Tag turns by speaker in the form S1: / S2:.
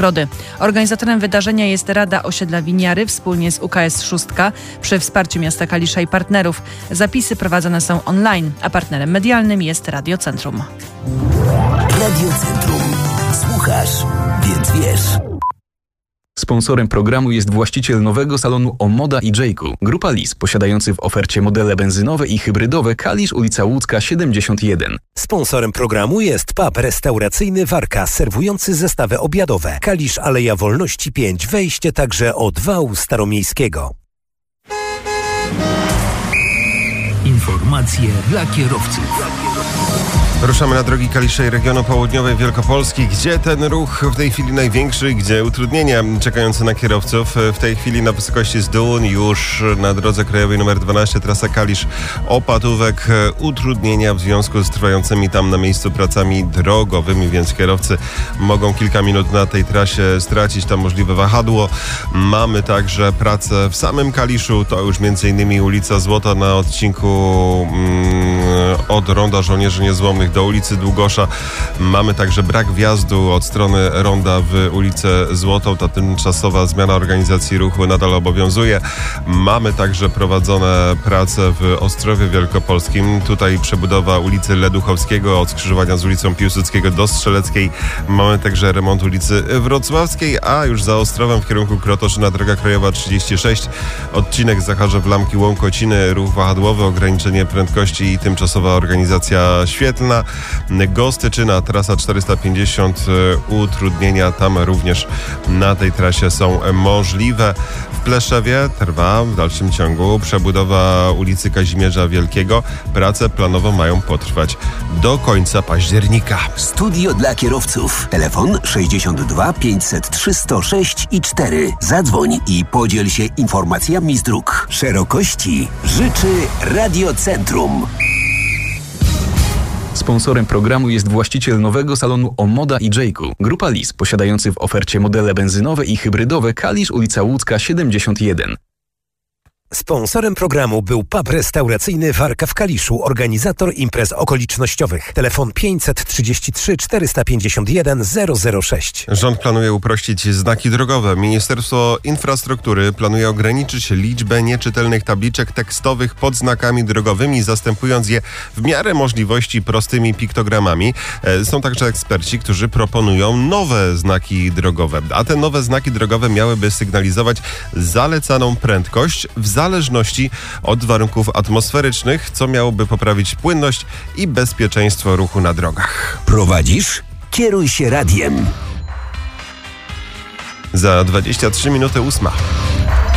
S1: nagrody. Organizatorem wydarzenia jest Rada Osiedla Winiary wspólnie z UKS Szóstka przy wsparciu miasta Kalisza i partnerów. Zapisy prowadzone są online, a partnerem medialnym jest Radio Centrum.
S2: Radio Centrum. Słuchasz, więc wiesz.
S3: Sponsorem programu jest właściciel nowego salonu Omoda i Jayku. Grupa Lis, posiadający w ofercie modele benzynowe i hybrydowe Kalisz, ulica Łódzka 71.
S2: Sponsorem programu jest pub restauracyjny Warka, serwujący zestawy obiadowe. Kalisz, Aleja Wolności 5, wejście także od wału staromiejskiego.
S4: Informacje dla kierowców.
S5: Ruszamy na drogi Kalisza i regionu południowej Wielkopolski, gdzie ten ruch w tej chwili największy, gdzie utrudnienia czekające na kierowców. W tej chwili na wysokości z Dun, już na drodze krajowej nr 12, trasa Kalisz-Opatówek, utrudnienia w związku z trwającymi tam na miejscu pracami drogowymi, więc kierowcy mogą kilka minut na tej trasie stracić, tam możliwe wahadło. Mamy także pracę w samym Kaliszu, to już m.in. ulica Złota na odcinku od Ronda Żołnierzy Niezłomnych do ulicy Długosza. Mamy także brak wjazdu od strony ronda w ulicę Złotą. Ta tymczasowa zmiana organizacji ruchu nadal obowiązuje. Mamy także prowadzone prace w Ostrowie Wielkopolskim. Tutaj przebudowa ulicy Leduchowskiego od skrzyżowania z ulicą Piłsudskiego do Strzeleckiej. Mamy także remont ulicy Wrocławskiej, a już za Ostrowem w kierunku Krotoszyna droga krajowa 36. Odcinek Zacharzew Lamki Łąkociny, ruch wahadłowy, ograniczenie prędkości i tymczasowa organizacja świetlna. Gostyczyna, trasa 450, utrudnienia tam również na tej trasie są możliwe. W Pleszewie trwa w dalszym ciągu przebudowa ulicy Kazimierza Wielkiego. Prace planowo mają potrwać do końca października.
S2: Studio dla kierowców. Telefon 62 503 106 i 4. Zadzwoń i podziel się informacjami z dróg. Szerokości życzy Radio Centrum.
S3: Sponsorem programu jest właściciel nowego salonu Omoda i Jayku. Grupa Lis, posiadający w ofercie modele benzynowe i hybrydowe Kalisz, ulica Łódzka 71.
S2: Sponsorem programu był pub restauracyjny Warka w Kaliszu, organizator imprez okolicznościowych. Telefon 533 451 006.
S5: Rząd planuje uprościć znaki drogowe. Ministerstwo Infrastruktury planuje ograniczyć liczbę nieczytelnych tabliczek tekstowych pod znakami drogowymi, zastępując je w miarę możliwości prostymi piktogramami. Są także eksperci, którzy proponują nowe znaki drogowe. A te nowe znaki drogowe miałyby sygnalizować zalecaną prędkość w zależności od warunków atmosferycznych, co miałoby poprawić płynność i bezpieczeństwo ruchu na drogach.
S2: Prowadzisz? Kieruj się radiem.
S5: Za 23 minuty 8.